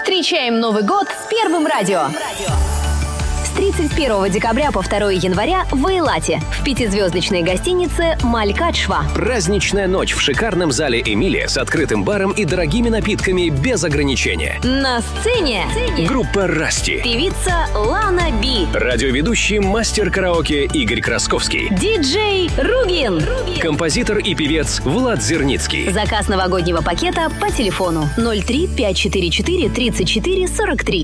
Встречаем Новый год с Первым радио. С 31 декабря по 2 января в Эйлате в пятизвездочной гостинице «Малькадшва». Праздничная ночь в шикарном зале «Эмилия» с открытым баром и дорогими напитками без ограничения. На сцене группа «Расти», певица Лана Би, радиоведущий мастер караоке Игорь Красковский, диджей Ругин, композитор и певец Влад Зерницкий. Заказ новогоднего пакета по телефону 03 544 34 43.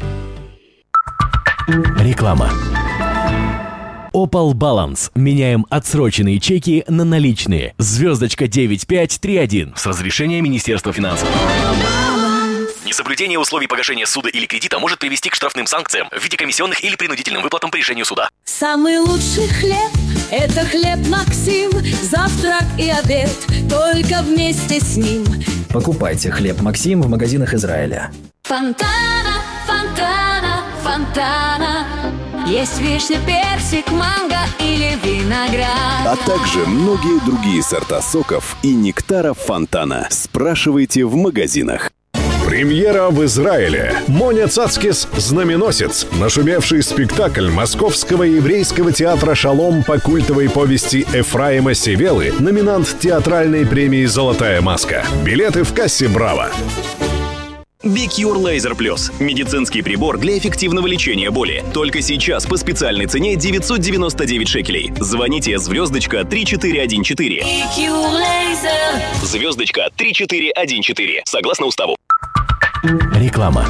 Реклама. Opal Balance. Меняем отсроченные чеки на наличные. Звездочка 9531. С разрешения Министерства финансов. Несоблюдение условий погашения суда или кредита может привести к штрафным санкциям в виде комиссионных или принудительным выплатам по решению суда. Самый лучший хлеб – это хлеб Максим. Завтрак и обед только вместе с ним. Покупайте хлеб Максим в магазинах Израиля. Фонтана, фонтана, фонтана. Есть вишня, персик, манго или виноград. А также многие другие сорта соков и нектаров Фонтана. Спрашивайте в магазинах. Премьера в Израиле. Моня Цацкис «Знаменосец». Нашумевший спектакль Московского еврейского театра «Шалом» по культовой повести Эфраима Севелы, номинант театральной премии «Золотая маска». Билеты в кассе «Браво». BigCure Laser Plus. Медицинский прибор для эффективного лечения боли. Только сейчас по специальной цене 999 шекелей. Звоните звездочка 3414. BigCure Laser. Звездочка 3414. Согласно уставу. Реклама.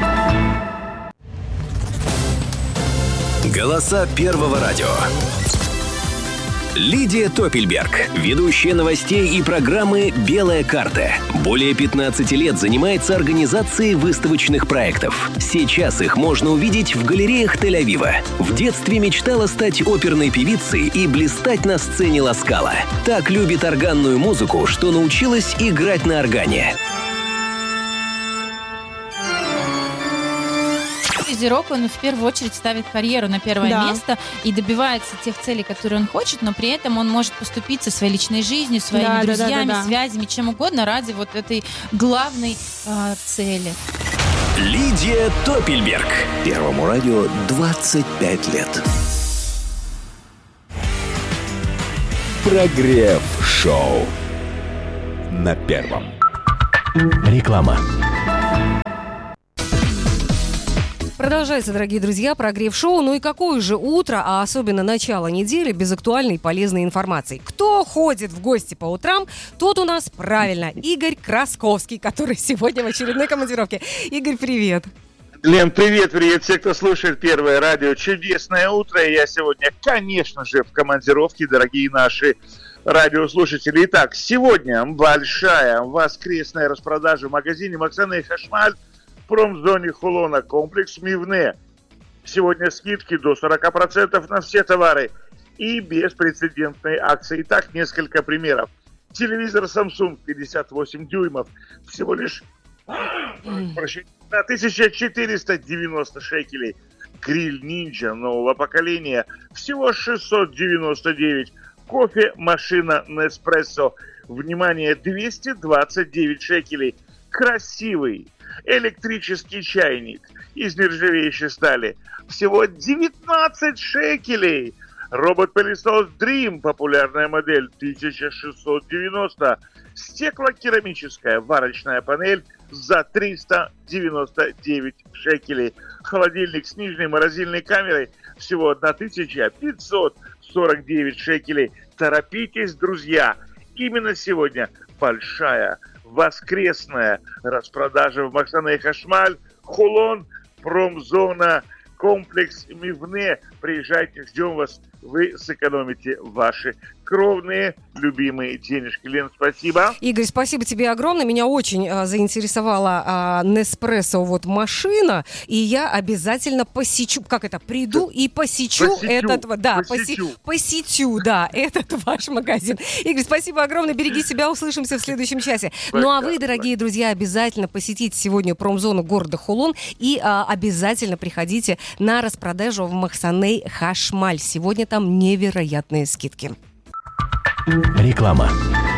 Голоса Первого радио. Лидия Топельберг, ведущая новостей и программы «Белая карта». Более 15 лет занимается организацией выставочных проектов. Сейчас их можно увидеть в галереях Тель-Авива. В детстве мечтала стать оперной певицей и блистать на сцене Ла Скала. Так любит органную музыку, что научилась играть на органе. Козерог, он в первую очередь ставит карьеру на первое место и добивается тех целей, которые он хочет, но при этом он может поступиться своей личной жизнью, своими друзьями, связями, чем угодно ради вот этой главной цели. Лидия Топельберг. Первому радио 25 лет. Прогрев-шоу на Первом. Реклама. Продолжается, дорогие друзья, прогрев-шоу. Ну и какое же утро, а особенно начало недели, без актуальной и полезной информации. Кто ходит в гости по утрам, тот у нас, правильно, Игорь Красковский, который сегодня в очередной командировке. Игорь, привет. Лен, привет все, кто слушает Первое радио. Чудесное утро, и я сегодня, конечно же, в командировке, дорогие наши радиослушатели. Итак, сегодня большая воскресная распродажа в магазине «Махсаней Хашмаль» в промзоне Холона, комплекс Мивне. Сегодня скидки до 40% на все товары и беспрецедентные акции. Итак, несколько примеров. Телевизор Samsung 58 дюймов всего лишь на 1490 шекелей. Гриль Ninja нового поколения всего 699. Кофе-машина Nespresso, внимание, 229 шекелей. Красивый электрический чайник из нержавеющей стали всего 19 шекелей. Робот-пылесос Dream, популярная модель, 1690. Стеклокерамическая варочная панель за 399 шекелей. Холодильник с нижней морозильной камерой всего 1549 шекелей. Торопитесь, друзья! Именно сегодня большая воскресная распродажа в Махсаней Хашмаль, Холон, промзона, комплекс Мивне. Приезжайте, ждем вас. Вы сэкономите ваши кровные, любимые денежки. Лен, спасибо. Игорь, спасибо тебе огромное. Меня очень заинтересовала Nespresso вот машина, и я обязательно посечу, приду и посечу этот ваш магазин. Игорь, спасибо огромное. Береги себя, услышимся в следующем часе. Ну а вы, дорогие друзья, обязательно посетите сегодня промзону города Холон и обязательно приходите на распродажу в Махсаней Хашмаль. Сегодня там невероятные скидки. Реклама.